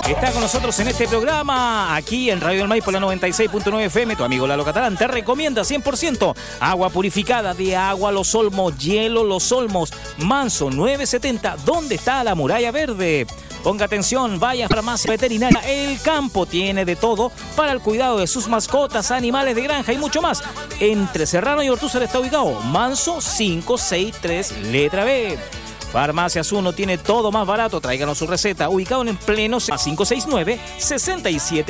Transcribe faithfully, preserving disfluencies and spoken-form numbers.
Está con nosotros en este programa, aquí en Radio del Maipo, la noventa y seis punto nueve F M. Tu amigo Lalo Catalán te recomienda cien por ciento agua purificada de Agua Los Olmos, hielo Los Olmos, Manso nueve setenta. ¿Dónde está la muralla verde? Ponga atención, vaya a Farmacia Veterinaria El Campo. Tiene de todo para el cuidado de sus mascotas, animales de granja y mucho más. Entre Serrano y Ortúzar está ubicado Manso quinientos sesenta y tres, letra B. Farmacias uno tiene todo más barato. Tráiganos su receta. Ubicado en pleno cinco seis nueve, sesenta y siete.